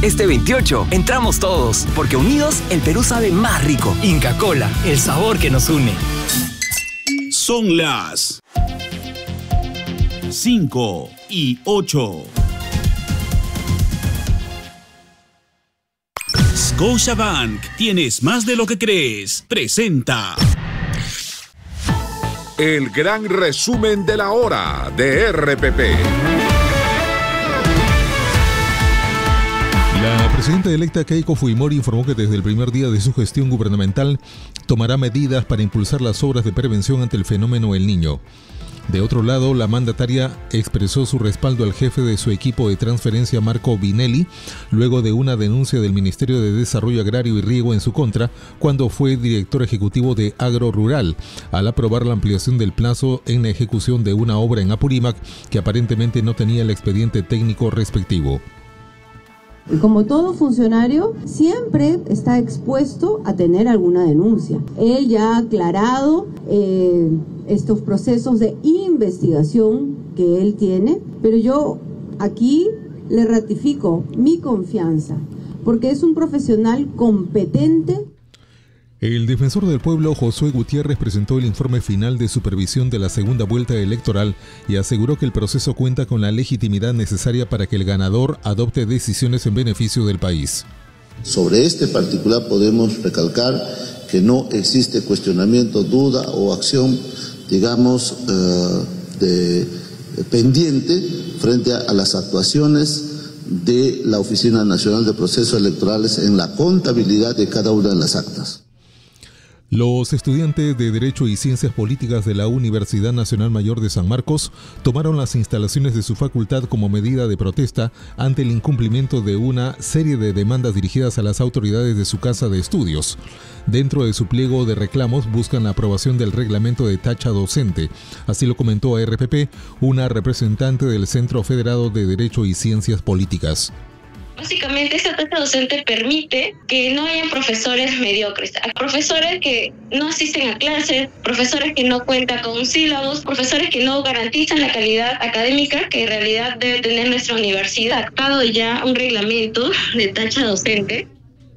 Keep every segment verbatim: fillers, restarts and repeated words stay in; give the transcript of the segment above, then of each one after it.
Este veintiocho entramos todos, porque unidos el Perú sabe más rico. Inca Kola, el sabor que nos une. Son las cinco y ocho. Scotiabank, tienes más de lo que crees. Presenta el gran resumen de la hora de R P P. La presidenta electa Keiko Fujimori informó que desde el primer día de su gestión gubernamental tomará medidas para impulsar las obras de prevención ante el fenómeno El Niño. De otro lado, la mandataria expresó su respaldo al jefe de su equipo de transferencia, Marco Vinelli, luego de una denuncia del Ministerio de Desarrollo Agrario y Riego en su contra, cuando fue director ejecutivo de Agro Rural, al aprobar la ampliación del plazo en la ejecución de una obra en Apurímac que aparentemente no tenía el expediente técnico respectivo. Como todo funcionario, siempre está expuesto a tener alguna denuncia. Él ya ha aclarado eh, estos procesos de investigación que él tiene, pero yo aquí le ratifico mi confianza, porque es un profesional competente. El defensor del pueblo, Josué Gutiérrez, presentó el informe final de supervisión de la segunda vuelta electoral y aseguró que el proceso cuenta con la legitimidad necesaria para que el ganador adopte decisiones en beneficio del país. Sobre este particular podemos recalcar que no existe cuestionamiento, duda o acción, digamos, eh, de, pendiente frente a, a las actuaciones de la Oficina Nacional de Procesos Electorales en la contabilidad de cada una de las actas. Los estudiantes de Derecho y Ciencias Políticas de la Universidad Nacional Mayor de San Marcos tomaron las instalaciones de su facultad como medida de protesta ante el incumplimiento de una serie de demandas dirigidas a las autoridades de su casa de estudios. Dentro de su pliego de reclamos buscan la aprobación del reglamento de tacha docente. Así lo comentó a R P P una representante del Centro Federado de Derecho y Ciencias Políticas. Básicamente, esta tacha docente permite que no haya profesores mediocres, profesores que no asisten a clases, profesores que no cuentan con sílabos, profesores que no garantizan la calidad académica que en realidad debe tener nuestra universidad. Ha dado ya un reglamento de tacha docente.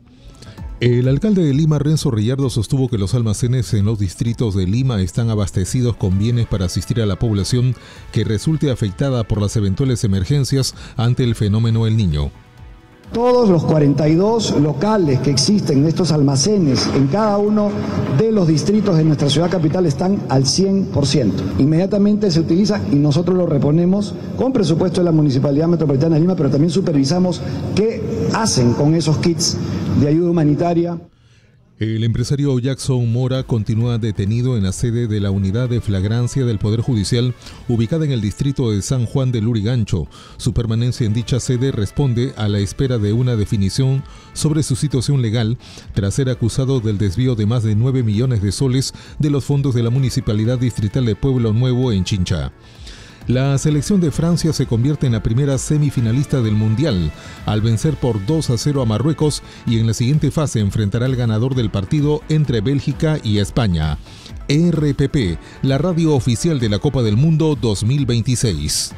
El alcalde de Lima, Renzo Riyardo, sostuvo que los almacenes en los distritos de Lima están abastecidos con bienes para asistir a la población que resulte afectada por las eventuales emergencias ante el fenómeno El Niño. Todos los cuarenta y dos locales que existen en estos almacenes en cada uno de los distritos de nuestra ciudad capital están al cien por ciento. Inmediatamente se utiliza y nosotros lo reponemos con presupuesto de la Municipalidad Metropolitana de Lima, pero también supervisamos qué hacen con esos kits de ayuda humanitaria. El empresario Jackson Mora continúa detenido en la sede de la Unidad de Flagrancia del Poder Judicial, ubicada en el distrito de San Juan de Lurigancho. Su permanencia en dicha sede responde a la espera de una definición sobre su situación legal, tras ser acusado del desvío de más de nueve millones de soles de los fondos de la Municipalidad Distrital de Pueblo Nuevo en Chincha. La selección de Francia se convierte en la primera semifinalista del Mundial, al vencer por dos a cero a Marruecos, y en la siguiente fase enfrentará al ganador del partido entre Bélgica y España. R P P, la radio oficial de la Copa del Mundo dos mil veintiséis.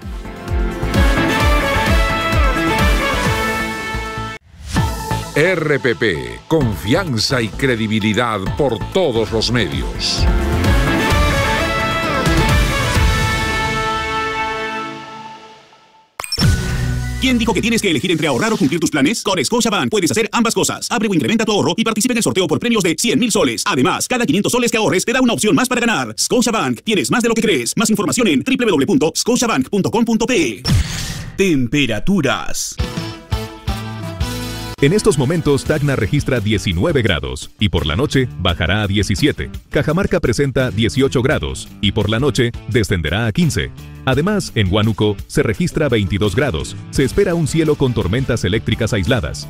R P P, confianza y credibilidad por todos los medios. ¿Quién dijo que tienes que elegir entre ahorrar o cumplir tus planes? Con Scotiabank puedes hacer ambas cosas. Abre o incrementa tu ahorro y participa en el sorteo por premios de cien mil soles. Además, cada quinientos soles que ahorres te da una opción más para ganar. Scotiabank, tienes más de lo que crees. Más información en doble u doble u doble u punto scotiabank punto com punto pe. Temperaturas. En estos momentos, Tacna registra diecinueve grados y por la noche bajará a diecisiete. Cajamarca presenta dieciocho grados y por la noche descenderá a quince. Además, en Huánuco se registra veintidós grados. Se espera un cielo con tormentas eléctricas aisladas.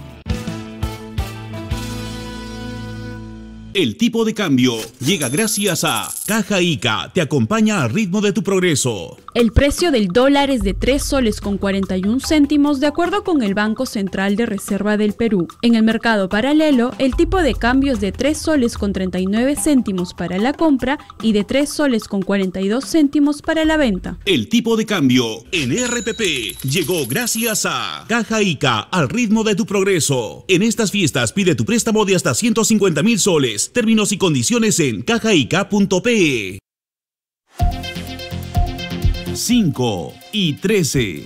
El tipo de cambio llega gracias a Caja Ica. Te acompaña al ritmo de tu progreso. El precio del dólar es de tres soles con cuarenta y un céntimos de acuerdo con el Banco Central de Reserva del Perú. En el mercado paralelo, el tipo de cambio es de tres soles con treinta y nueve céntimos para la compra y de tres soles con cuarenta y dos céntimos para la venta. El tipo de cambio en R P P llegó gracias a Caja Ica, al ritmo de tu progreso. En estas fiestas pide tu préstamo de hasta ciento cincuenta mil soles. Términos y condiciones en cajaica punto pe. cinco y trece.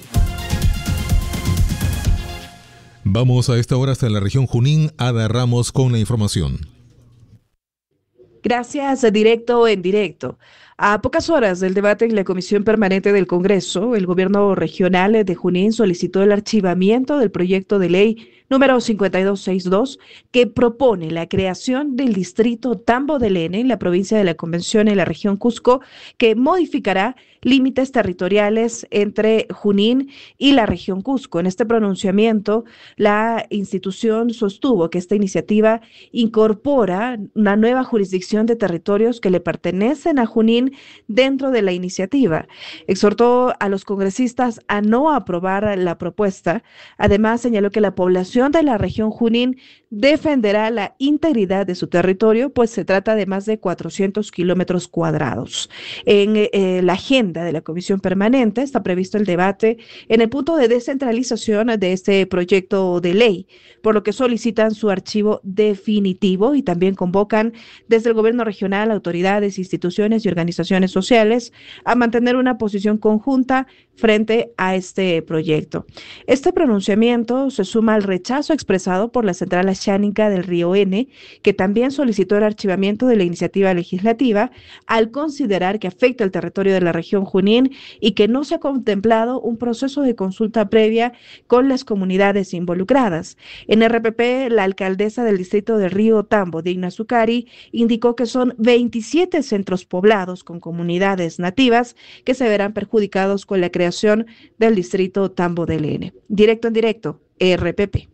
Vamos a esta hora hasta la región Junín. Ada Ramos con la información. Gracias, directo en directo. A pocas horas del debate en la Comisión Permanente del Congreso, el gobierno regional de Junín solicitó el archivamiento del proyecto de ley número cincuenta y dos sesenta y dos, que propone la creación del distrito Tambo del Ene en la provincia de la Convención en la región Cusco, que modificará límites territoriales entre Junín y la región Cusco. En este pronunciamiento, la institución sostuvo que esta iniciativa incorpora una nueva jurisdicción de territorios que le pertenecen a Junín dentro de la iniciativa. Exhortó a los congresistas a no aprobar la propuesta. Además, señaló que la población de la región Junín defenderá la integridad de su territorio, pues se trata de más de cuatrocientos kilómetros cuadrados. En eh, la agenda de la Comisión Permanente está previsto el debate en el punto de descentralización de este proyecto de ley, por lo que solicitan su archivo definitivo y también convocan desde el gobierno regional, autoridades, instituciones y organizaciones sociales a mantener una posición conjunta frente a este proyecto. Este pronunciamiento se suma al rechazo expresado por la Central Ashánica del Río Ene, que también solicitó el archivamiento de la iniciativa legislativa al considerar que afecta el territorio de la región Junín y que no se ha contemplado un proceso de consulta previa con las comunidades involucradas. En R P P, la alcaldesa del distrito de Río Tambo, Digna Zucari, indicó que son veintisiete centros poblados con comunidades nativas que se verán perjudicados con la creación del distrito Tambo del Ene. Directo en directo, R P P.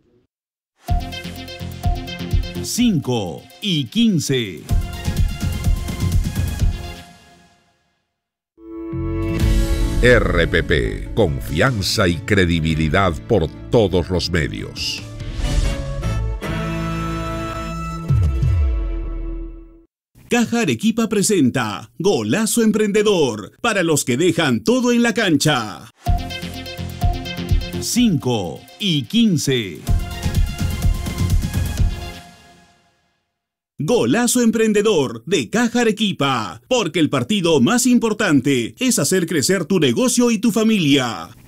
cinco y quince. R P P, confianza y credibilidad por todos los medios. Caja Arequipa presenta Golazo Emprendedor, para los que dejan todo en la cancha. cinco y quince. Golazo Emprendedor de Caja Arequipa, porque el partido más importante es hacer crecer tu negocio y tu familia.